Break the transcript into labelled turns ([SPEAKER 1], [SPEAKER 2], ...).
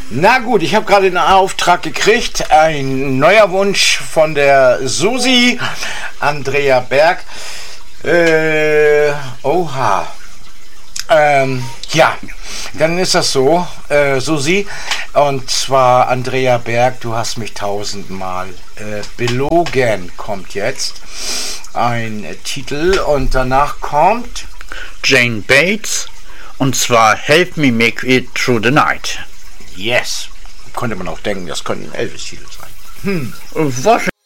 [SPEAKER 1] Na gut, ich habe gerade einen Auftrag gekriegt. Ein neuer Wunsch von der Susi, Andrea Berg. Oha. Ja, dann ist das so, Susi. Und zwar Andrea Berg, du hast mich 1000-mal belogen, kommt jetzt. Ein Titel und danach kommt
[SPEAKER 2] Jane Bates, und zwar Help Me Make It Through the Night.
[SPEAKER 1] Yes. Konnte man auch denken, das könnte ein Elvis-Titel sein.
[SPEAKER 2] Was